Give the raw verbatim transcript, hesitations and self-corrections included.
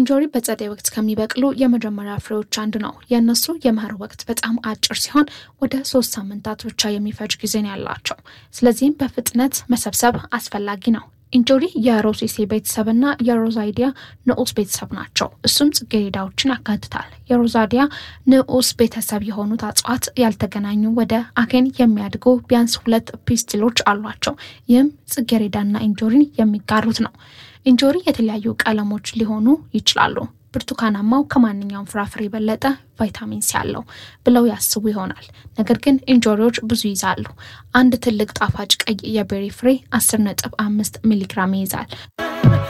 እንጆሪ በጸደይ ወቅት ከሚበቅሉ የመጀመሪያ ፍሬዎች አንዱ ነው። የነሱ የመኸር ወቅት በጣም አጭር ሲሆን ወደ ሶስት ሳምንታት ብቻ የሚፈጅ ጊዜ ነው ያላቸው። ስለዚህም በፍጥነት መሰብሰብ አስፈላጊ ነው። እንጆሪ የሮሴሴ ቤተሰብና የሮዛይዲያ ንዑስ ቤተሰብ ናቸው። እሱም ጽጌረዳዎችን ያካትታል። የሮዛይዲያ ንዑስ ቤተሰብ የሆኑት እጽዋት ያልተገናኙ ወደ አኬን የሚያድጉ ቢያንስ ሁለት ፒስቲሎች አሏቸው። ይህም ጽጌረዳና እንጆሪን የሚጋሩት ነው። እንጆሪ የተለያዩ ቀለሞች ሊሆኑ ይችላሉ። ብርቱካናማው ከማንኛውም ፍራፍሬ በለጠ ቫይታሚን ሲ አለው ብለው ያስቡ ይሆናል። ነገር ግን እንጆሪዎች ብዙ ይዛሉ። አንድ ትልቅ ጣፋጭ ቀይ የቤሪ ፍሬ አስር ነጥብ አምስት ሚሊ ግራም ይይዛል።